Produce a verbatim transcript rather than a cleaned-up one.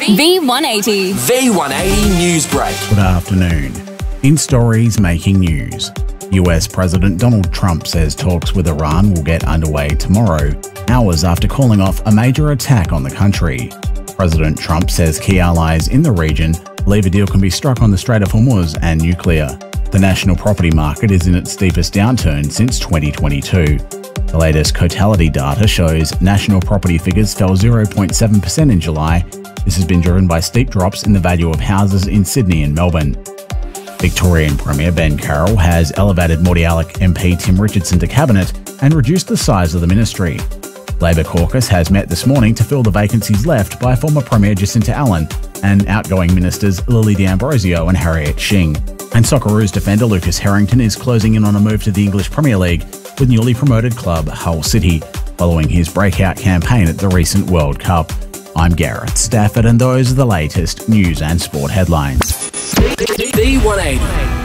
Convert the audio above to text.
V one eighty. V one eighty News Break. Good afternoon. In stories making news, U S President Donald Trump says talks with Iran will get underway tomorrow, hours after calling off a major attack on the country. President Trump says key allies in the region believe a deal can be struck on the Strait of Hormuz and nuclear. The national property market is in its steepest downturn since twenty twenty-two. The latest Cotality data shows national property figures fell zero point seven percent in July. This has been driven by steep drops in the value of houses in Sydney and Melbourne. Victorian Premier Ben Carroll has elevated Mordialloc M P Tim Richardson to Cabinet and reduced the size of the ministry. Labor caucus has met this morning to fill the vacancies left by former Premier Jacinta Allen and outgoing ministers Lily D'Ambrosio and Harriet Shing. And Socceroos defender Lucas Harrington is closing in on a move to the English Premier League with newly promoted club Hull City, following his breakout campaign at the recent World Cup. I'm Gareth Stafford, and those are the latest news and sport headlines. V one eighty.